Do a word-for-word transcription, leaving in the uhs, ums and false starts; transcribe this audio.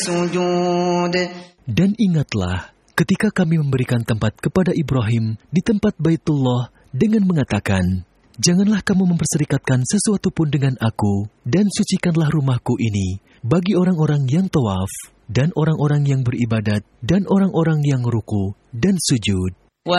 السجود. Dan ingatlah ketika kami memberikan tempat kepada Ibrahim di tempat Baitullah dengan mengatakan, janganlah kamu memperserikatkan sesuatu pun dengan aku, dan sucikanlah rumahku ini bagi orang-orang yang tawaf, dan orang-orang yang beribadat, dan orang-orang yang ruku dan sujud.